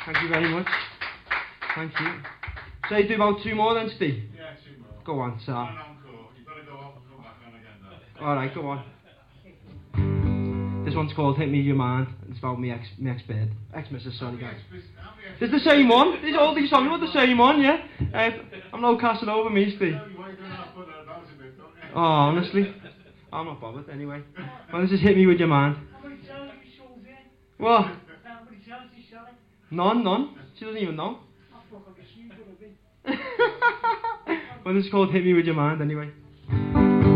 Thank you very much. Thank you. So you do about 2 more then, Steve? Yeah, 2 more. Go on, sir. One encore. You've got to go off and come back on again, though. Alright, go on. This one's called Hit Me Your Mind. It's about me ex-bed. Ex-missus, sorry guys. It's the same one. These all these songs are the same one, yeah? I'm no casting over me, Steve. Oh, honestly. I'm not bothered anyway. Well, this is Hit Me With Your Mind. How many times have you sold it? What? How many times have you sold it? None. She doesn't even know. I thought I could see you could have been. Well, this is called Hit Me With Your Mind anyway.